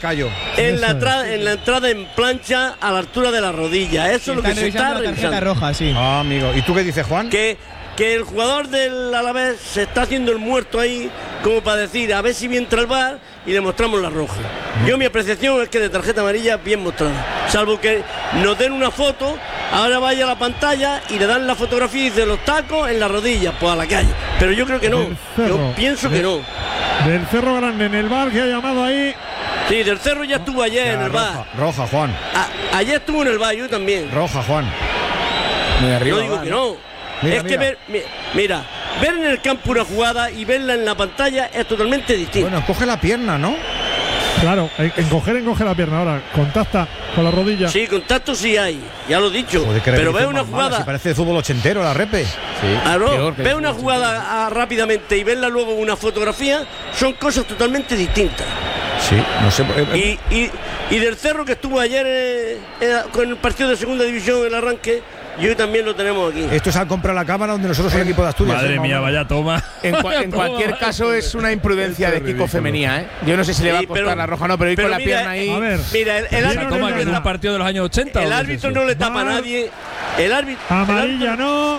callo. En la entrada en plancha a la altura de la rodilla. Eso es lo que se está revisando. Tarjeta roja, sí. Ah, amigo. ¿Y tú qué dices, Juan? Que el jugador del Alavés se está haciendo el muerto ahí, como para decir, a ver si bien entra el VAR y le mostramos la roja. Yo mi apreciación es que de tarjeta amarilla bien mostrada. Salvo que nos den una foto, ahora vaya a la pantalla y le dan la fotografía y dice los tacos en la rodilla, pues a la calle. Pero yo creo que no. Yo pienso que no. Del Cerro Grande en el VAR que ha llamado ahí. Sí, del Cerro ya estuvo ayer en el VAR. Roja, Juan. Ayer estuvo en el VAR, yo también. Roja, Juan. Muy arriba, no digo que no. Mira, es que ver en el campo una jugada y verla en la pantalla es totalmente distinto. Bueno, coge la pierna, ¿no? Claro, encoge la pierna. Ahora, contacta con la rodilla. Sí, contacto sí hay, ya lo he dicho. Pero ve una jugada. Si parece de fútbol ochentero la repe. Sí. Claro, ve una jugada rápidamente y verla luego una fotografía, son cosas totalmente distintas. Sí, no sé. Y del Cerro que estuvo ayer con el partido de segunda división, el arranque, y hoy también lo tenemos aquí. Esto es al comprar la cámara donde nosotros somos el equipo de Asturias. Madre mía, vaya toma. En cualquier caso es una imprudencia de Kiko Femenía, ¿eh? Yo no sé si le va a costar la roja o no, pero ir con la pierna ahí. A ver. Mira, el árbitro toma que es un partido de los años 80. El árbitro no le tapa a nadie. El árbitro. Amarilla no.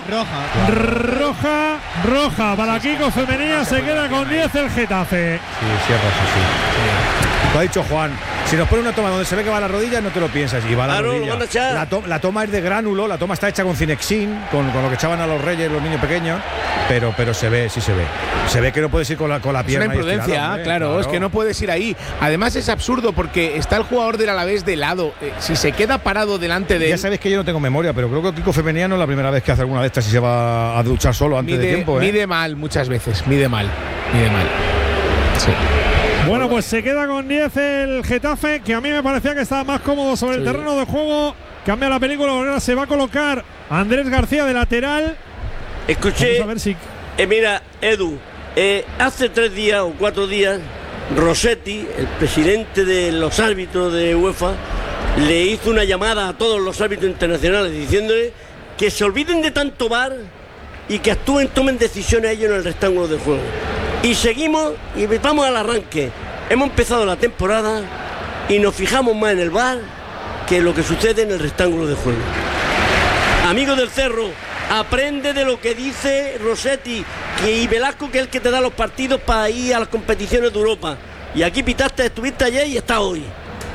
Roja para Kiko Femenía. Se queda con 10 el Getafe. Sí, es roja, sí. Lo ha dicho Juan. Si nos pone una toma donde se ve que va a la rodilla, no te lo piensas. Y va a la rodilla. La toma es de gránulo, la toma está hecha con Cinexin, con lo que echaban a los reyes, los niños pequeños. Pero se ve, sí se ve. Se ve que no puedes ir con la pierna. Es una imprudencia, claro, es que no puedes ir ahí. Además es absurdo porque está el jugador del Alavés de lado. Si se queda parado delante de él. Ya sabéis que yo no tengo memoria, pero creo que Kiko Femenía no es la primera vez que hace alguna de estas y se va a duchar solo antes de tiempo. Mide mal muchas veces, mide mal. Sí. Bueno, pues se queda con 10 el Getafe, que a mí me parecía que estaba más cómodo sobre el terreno de juego. Cambia la película, ahora se va a colocar Andrés García de lateral. Escuché, a ver si... mira, Edu, hace 3 días o 4 días, Rossetti, el presidente de los árbitros de UEFA, le hizo una llamada a todos los árbitros internacionales diciéndole que se olviden de tanto VAR y que actúen, tomen decisiones ellos en el rectángulo de juego. Y seguimos y vamos al arranque. Hemos empezado la temporada y nos fijamos más en el VAR que lo que sucede en el rectángulo de juego. Amigos del Cerro, aprende de lo que dice Rossetti y Velasco, que es el que te da los partidos para ir a las competiciones de Europa. Y aquí estuviste ayer y está hoy.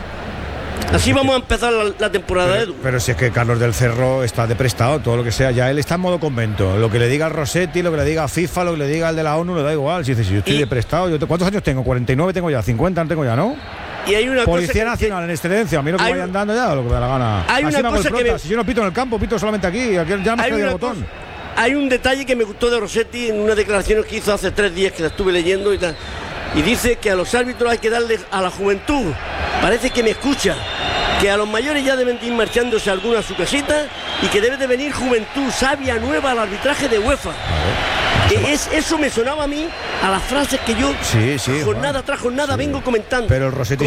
Así vamos a empezar la temporada, Edu. Pero si es que Carlos del Cerro está de prestado, todo lo que sea, ya él está en modo convento. Lo que le diga a Rossetti, lo que le diga a FIFA, lo que le diga al de la ONU, le da igual. Si dice, si yo estoy de prestado, ¿cuántos años tengo? 49 tengo ya, 50 no tengo ya, ¿no? Y hay una Policía Nacional en excedencia, a mí lo que vayan dando ya, lo que me da la gana. Hay así una cosa que si yo no pito en el campo, pito solamente aquí ya me el botón. Hay un detalle que me gustó de Rossetti en unas declaraciones que hizo hace 3 días, que la estuve leyendo y tal. Y dice que a los árbitros hay que darle a la juventud. Parece que me escucha. Que a los mayores ya deben ir marchándose alguna a su casita y que debe de venir juventud sabia nueva al arbitraje de UEFA. Eso me sonaba a mí a las frases que yo jornada tras jornada vengo comentando. Pero el Rossetti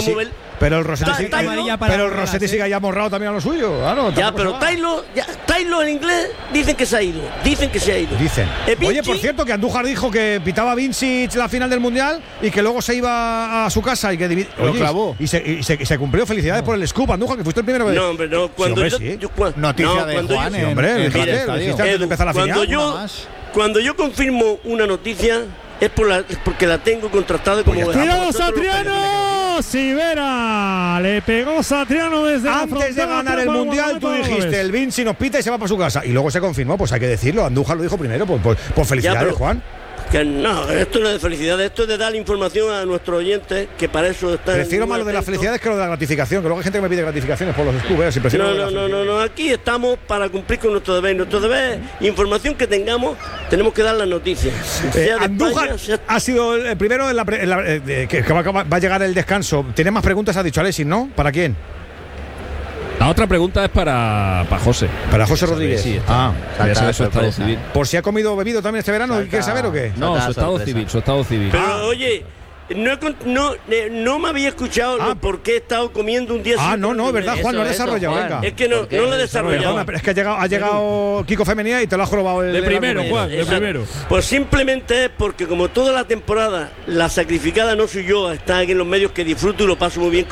sigue ahí amorrado también a lo suyo. Claro, ya, pero Taylor en inglés dicen que se ha ido. Dicen. Oye, por cierto, que Andújar dijo que pitaba Vincic la final del Mundial y que luego se iba a su casa y que lo clavó. Y se cumplió. Felicidades por el scoop, Andújar, que fuiste el primero. No, hombre, no. Noticia de Juan. Cuando yo confirmo una noticia es porque la tengo contrastada como... ¡Cuidado, Satriano! Sivera le pegó Satriano desde antes de ganar el Mundial. Tú dijiste, el Vinci nos pita y se va para su casa. Y luego se confirmó, pues hay que decirlo. Andújar lo dijo primero, pues felicidades, Juan. Que no, esto no es de felicidad, esto es de dar información a nuestros oyentes, que para eso están. Prefiero más lo de las felicidades que lo de la gratificación, que luego hay gente que me pide gratificaciones por los scoops. No, aquí estamos para cumplir con nuestro deber. Nuestro deber, información que tengamos, tenemos que dar las noticias. Andújar ha sido el primero que va a llegar el descanso. ¿Tienes más preguntas? Ha dicho Alexis, ¿no? ¿Para quién? La otra pregunta es para José. Para José Rodríguez. Sí, quería saber su estado civil. ¿Por si ha comido o bebido también este verano? ¿Quieres saber o qué? No, su estado civil. Pero oye, no me había escuchado por qué he estado comiendo un día. No, verdad, Juan, no he desarrollado. Venga. Es que no lo he desarrollado. Es que ha llegado Kiko Femenía y te lo ha jorobado de primero, Juan, de primero. Pues simplemente es porque como toda la temporada la sacrificada no soy yo, está aquí en los medios, que disfruto y lo paso muy bien